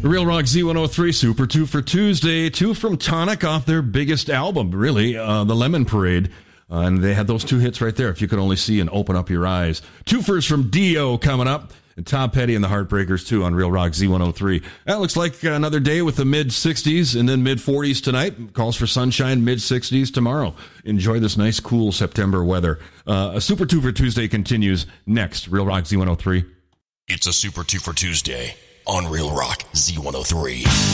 Real Rock Z103 Super 2 for Tuesday. 2 from Tonic off their biggest album, really, The Lemon Parade. And they had those 2 hits right there, if you could only see and open up your eyes. 2 firsts from Dio coming up. And Tom Petty and the Heartbreakers, too, on Real Rock Z103. That looks like another day with the mid-60s and then mid-40s tonight. Calls for sunshine, mid-60s tomorrow. Enjoy this nice, cool September weather. A Super 2 for Tuesday continues next. Real Rock Z103. It's a Super 2 for Tuesday on Real Rock Z103.